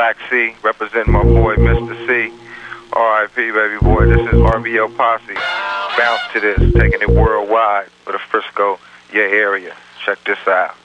Black C, representing my boy Mr. C. R.I.P. baby boy. This is RBL Posse. Bounce to this, taking it worldwide for the Frisco, your area. Check this out.